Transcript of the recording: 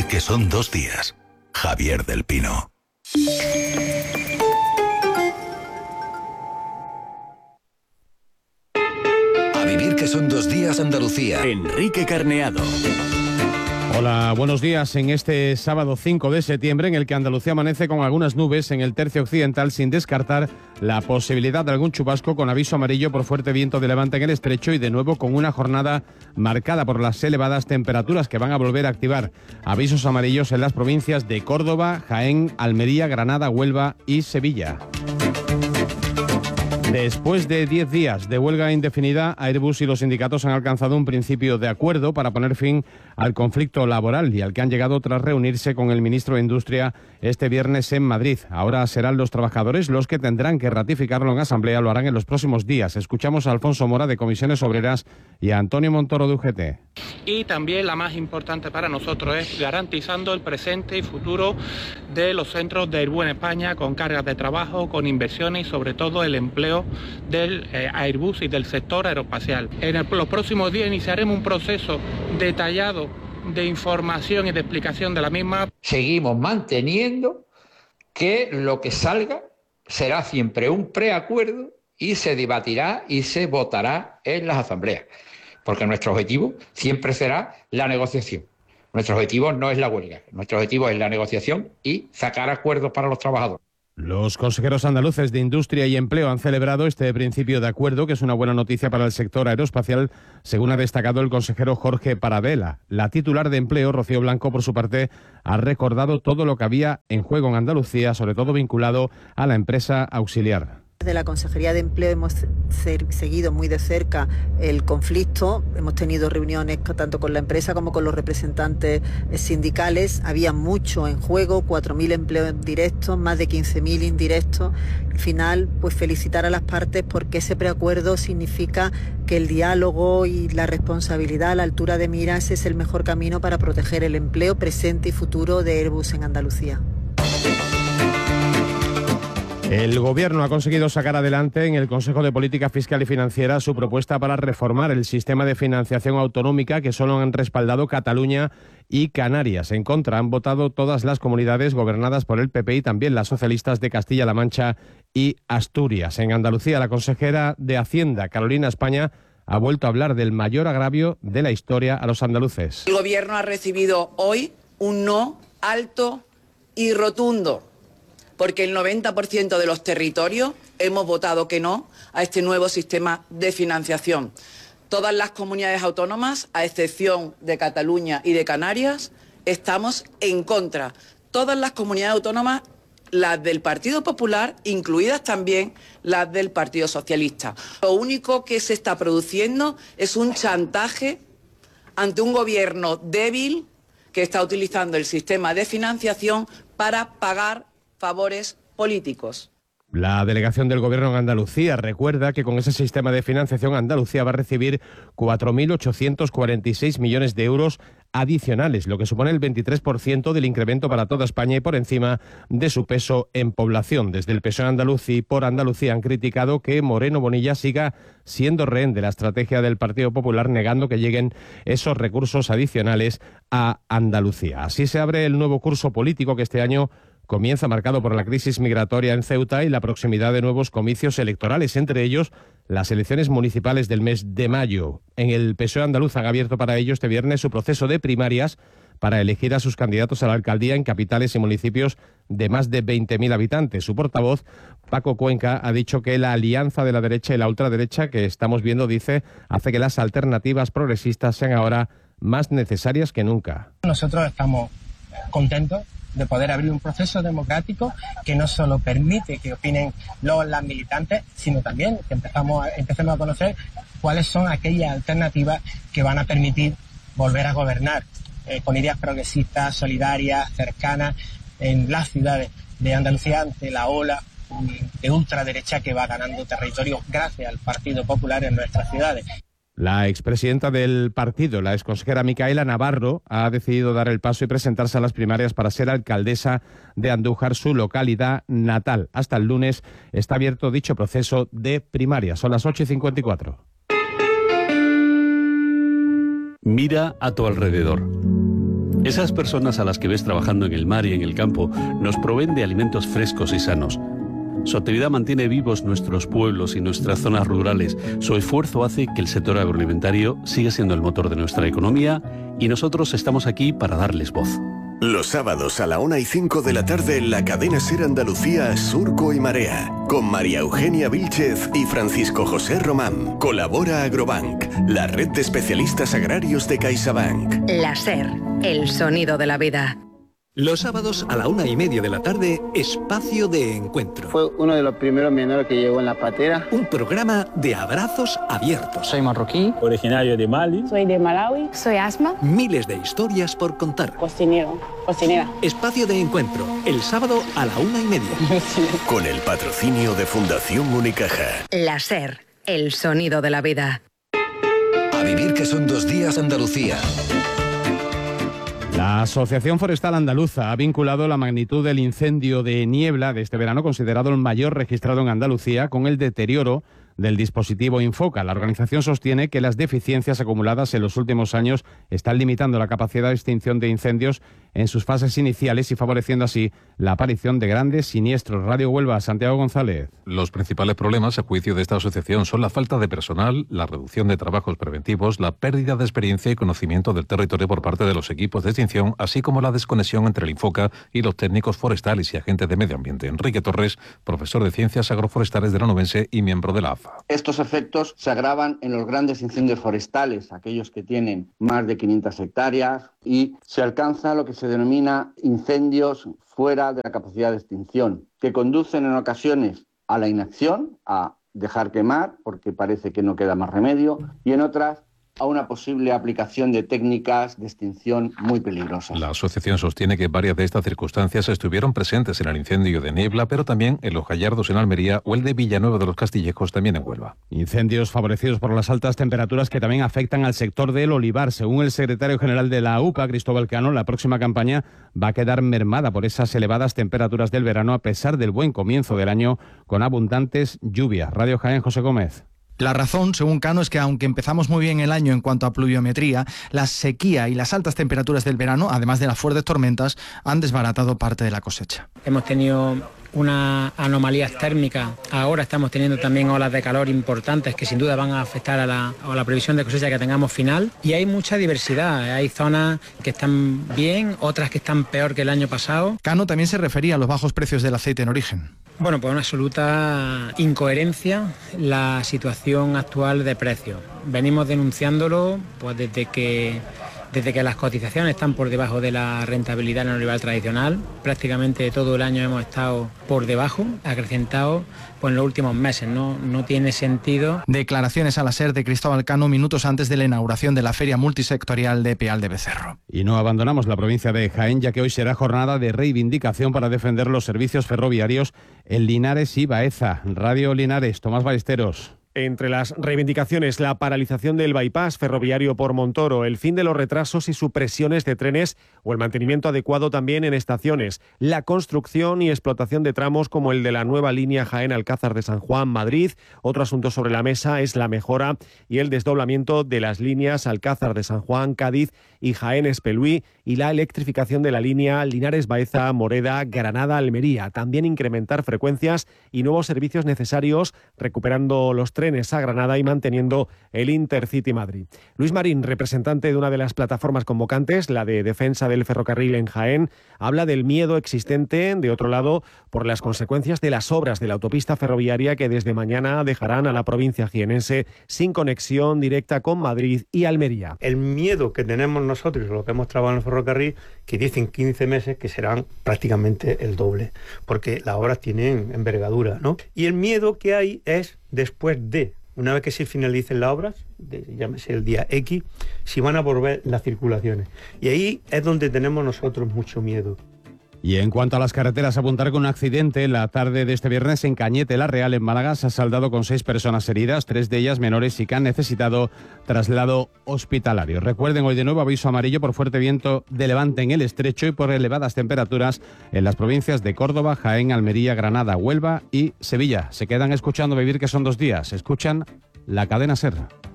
que son 2 días. Javier del Pino. A vivir que son 2 días Andalucía. Enrique Carneado. Hola, buenos días en este sábado 5 de septiembre en el que Andalucía amanece con algunas nubes en el tercio occidental sin descartar la posibilidad de algún chubasco con aviso amarillo por fuerte viento de levante en el estrecho y de nuevo con una jornada marcada por las elevadas temperaturas que van a volver a activar avisos amarillos en las provincias de Córdoba, Jaén, Almería, Granada, Huelva y Sevilla. Después de 10 días de huelga indefinida, Airbus y los sindicatos han alcanzado un principio de acuerdo para poner fin al conflicto laboral y al que han llegado tras reunirse con el ministro de Industria este viernes en Madrid. Ahora serán los trabajadores los que tendrán que ratificarlo en asamblea, lo harán en los próximos días. Escuchamos a Alfonso Mora de Comisiones Obreras y a Antonio Montoro de UGT. Y también la más importante para nosotros es garantizando el presente y futuro de los centros de Airbus en España con cargas de trabajo, con inversiones y sobre todo el empleo del Airbus y del sector aeroespacial. En los próximos días iniciaremos un proceso detallado de información y de explicación de la misma. Seguimos manteniendo que lo que salga será siempre un preacuerdo y se debatirá y se votará en las asambleas, porque nuestro objetivo siempre será la negociación. Nuestro objetivo no es la huelga, nuestro objetivo es la negociación y sacar acuerdos para los trabajadores. Los consejeros andaluces de Industria y Empleo han celebrado este principio de acuerdo, que es una buena noticia para el sector aeroespacial, según ha destacado el consejero Jorge Paradela. La titular de Empleo, Rocío Blanco, por su parte, ha recordado todo lo que había en juego en Andalucía, sobre todo vinculado a la empresa auxiliar. De la Consejería de Empleo hemos seguido muy de cerca el conflicto, hemos tenido reuniones tanto con la empresa como con los representantes sindicales. Había mucho en juego, 4.000 empleos directos, más de 15.000 indirectos. Al final, pues felicitar a las partes porque ese preacuerdo significa que el diálogo y la responsabilidad a la altura de miras es el mejor camino para proteger el empleo presente y futuro de Airbus en Andalucía. El Gobierno ha conseguido sacar adelante en el Consejo de Política Fiscal y Financiera su propuesta para reformar el sistema de financiación autonómica que solo han respaldado Cataluña y Canarias. En contra han votado todas las comunidades gobernadas por el PP y también las socialistas de Castilla-La Mancha y Asturias. En Andalucía, la consejera de Hacienda, Carolina España, ha vuelto a hablar del mayor agravio de la historia a los andaluces. El Gobierno ha recibido hoy un no alto y rotundo, porque el 90% de los territorios hemos votado que no a este nuevo sistema de financiación. Todas las comunidades autónomas, a excepción de Cataluña y de Canarias, estamos en contra. Todas las comunidades autónomas, las del Partido Popular, incluidas también las del Partido Socialista. Lo único que se está produciendo es un chantaje ante un gobierno débil que está utilizando el sistema de financiación para pagar favores políticos. La delegación del Gobierno en Andalucía recuerda que con ese sistema de financiación Andalucía va a recibir 4.846 millones de euros adicionales, lo que supone el 23% del incremento para toda España y por encima de su peso en población. Desde el PSOE andaluz y por Andalucía han criticado que Moreno Bonilla siga siendo rehén de la estrategia del Partido Popular, negando que lleguen esos recursos adicionales a Andalucía. Así se abre el nuevo curso político que este año comienza marcado por la crisis migratoria en Ceuta y la proximidad de nuevos comicios electorales, entre ellos las elecciones municipales del mes de mayo. En el PSOE andaluz han abierto para ello este viernes su proceso de primarias para elegir a sus candidatos a la alcaldía en capitales y municipios de más de 20.000 habitantes. Su portavoz, Paco Cuenca, ha dicho que la alianza de la derecha y la ultraderecha que estamos viendo, dice, hace que las alternativas progresistas sean ahora más necesarias que nunca. Nosotros estamos contentos de poder abrir un proceso democrático que no solo permite que opinen las militantes, sino también que empecemos a conocer cuáles son aquellas alternativas que van a permitir volver a gobernar con ideas progresistas, solidarias, cercanas en las ciudades de Andalucía ante la ola de ultraderecha que va ganando territorio gracias al Partido Popular en nuestras ciudades. La expresidenta del partido, la exconsejera Micaela Navarro, ha decidido dar el paso y presentarse a las primarias para ser alcaldesa de Andújar, su localidad natal. Hasta el lunes está abierto dicho proceso de primarias. Son las 8:54. Mira a tu alrededor. Esas personas a las que ves trabajando en el mar y en el campo nos proveen de alimentos frescos y sanos. Su actividad mantiene vivos nuestros pueblos y nuestras zonas rurales. Su esfuerzo hace que el sector agroalimentario siga siendo el motor de nuestra economía y nosotros estamos aquí para darles voz. Los sábados a la 1:05 de la tarde en la cadena SER Andalucía Surco y Marea, con María Eugenia Vílchez y Francisco José Román. Colabora Agrobank, la red de especialistas agrarios de CaixaBank. La SER, el sonido de la vida. Los sábados a la 1:30 de la tarde, Espacio de Encuentro. Fue uno de los primeros menores que llegó en la patera. Un programa de abrazos abiertos. Soy marroquí, originario de Mali. Soy de Malawi. Soy Asma. Miles de historias por contar. Cocinera. Espacio de Encuentro, el sábado a la 1:30. Con el patrocinio de Fundación Unicaja. La SER, el sonido de la vida. A vivir que son 2 días Andalucía. La Asociación Forestal Andaluza ha vinculado la magnitud del incendio de niebla de este verano, considerado el mayor registrado en Andalucía, con el deterioro del dispositivo Infoca. La organización sostiene que las deficiencias acumuladas en los últimos años están limitando la capacidad de extinción de incendios en sus fases iniciales y favoreciendo así la aparición de grandes siniestros. Radio Huelva, Santiago González. Los principales problemas, a juicio de esta asociación, son la falta de personal, la reducción de trabajos preventivos, la pérdida de experiencia y conocimiento del territorio por parte de los equipos de extinción, así como la desconexión entre el Infoca y los técnicos forestales y agentes de medio ambiente. Enrique Torres, profesor de Ciencias Agroforestales de la Onubense y miembro de la AFA. Estos efectos se agravan en los grandes incendios forestales, aquellos que tienen más de 500 hectáreas, y se alcanza lo que se denomina incendios fuera de la capacidad de extinción, que conducen en ocasiones a la inacción, a dejar quemar porque parece que no queda más remedio, y en otras a una posible aplicación de técnicas de extinción muy peligrosas. La asociación sostiene que varias de estas circunstancias estuvieron presentes en el incendio de Niebla, pero también en Los Gallardos en Almería o el de Villanueva de los Castillejos también en Huelva. Incendios favorecidos por las altas temperaturas que también afectan al sector del olivar. Según el secretario general de la UPA, Cristóbal Cano, la próxima campaña va a quedar mermada por esas elevadas temperaturas del verano a pesar del buen comienzo del año con abundantes lluvias. Radio Jaén, José Gómez. La razón, según Cano, es que aunque empezamos muy bien el año en cuanto a pluviometría, la sequía y las altas temperaturas del verano, además de las fuertes tormentas, han desbaratado parte de la cosecha. Hemos tenido unas anomalías térmicas, ahora estamos teniendo también olas de calor importantes que sin duda van a afectar a la previsión de cosecha que tengamos final, y hay mucha diversidad, hay zonas que están bien, otras que están peor que el año pasado. Cano también se refería a los bajos precios del aceite en origen. Bueno, pues una absoluta incoherencia la situación actual de precios. Venimos denunciándolo pues desde que las cotizaciones están por debajo de la rentabilidad en el olivar tradicional. Prácticamente todo el año hemos estado por debajo, acrecentado pues en los últimos meses. No tiene sentido. Declaraciones a la SER de Cristóbal Cano minutos antes de la inauguración de la Feria Multisectorial de Peal de Becerro. Y no abandonamos la provincia de Jaén, ya que hoy será jornada de reivindicación para defender los servicios ferroviarios en Linares y Baeza. Radio Linares, Tomás Ballesteros. Entre las reivindicaciones, la paralización del bypass ferroviario por Montoro, el fin de los retrasos y supresiones de trenes o el mantenimiento adecuado también en estaciones, la construcción y explotación de tramos como el de la nueva línea Jaén-Alcázar de San Juan-Madrid. Otro asunto sobre la mesa es la mejora y el desdoblamiento de las líneas Alcázar de San Juan-Cádiz y Jaén-Espelúi y la electrificación de la línea Linares-Baeza-Moreda-Granada-Almería. También incrementar frecuencias y nuevos servicios necesarios, recuperando los trenes a Granada y manteniendo el Intercity Madrid. Luis Marín, representante de una de las plataformas convocantes, la de defensa del ferrocarril en Jaén, habla del miedo existente, de otro lado, por las consecuencias de las obras de la autopista ferroviaria que desde mañana dejarán a la provincia jienense sin conexión directa con Madrid y Almería. El miedo que tenemos nosotros, lo que hemos trabajado en el ferrocarril, que dicen 15 meses que serán prácticamente el doble, porque las obras tienen envergadura, ¿no? Y el miedo que hay es después de, una vez que se finalicen las obras, llámese el día X, si van a volver las circulaciones. Y ahí es donde tenemos nosotros mucho miedo. Y en cuanto a las carreteras, apuntar con un accidente la tarde de este viernes en Cañete, La Real, en Málaga, se ha saldado con 6 personas heridas, 3 de ellas menores y que han necesitado traslado hospitalario. Recuerden, hoy de nuevo aviso amarillo por fuerte viento de levante en el estrecho y por elevadas temperaturas en las provincias de Córdoba, Jaén, Almería, Granada, Huelva y Sevilla. Se quedan escuchando Vivir, que son 2 días. Escuchan la cadena SER.